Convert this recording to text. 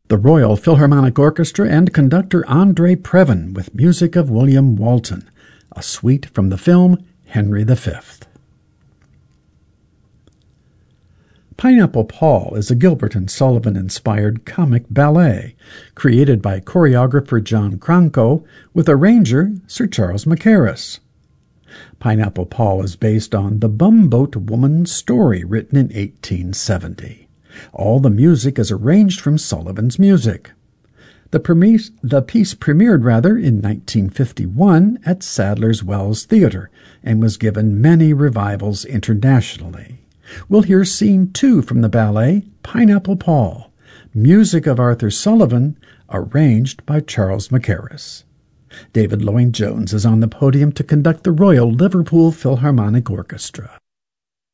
The Royal Philharmonic Orchestra and conductor Andre Previn with music of William Walton, a suite from the film Henry V. Pineapple Paul is a Gilbert and Sullivan-inspired comic ballet created by choreographer John Cranko with arranger Sir Charles Mackerras. Pineapple Paul is based on The Bumboat Woman's story written in 1870. All the music is arranged from Sullivan's music. The piece premiered in 1951 at Sadler's Wells Theatre and was given many revivals internationally. We'll hear Scene 2 from the ballet Pineapple Paul, music of Arthur Sullivan, arranged by Charles Mackerras. David Lloyd-Jones is on the podium to conduct the Royal Liverpool Philharmonic Orchestra.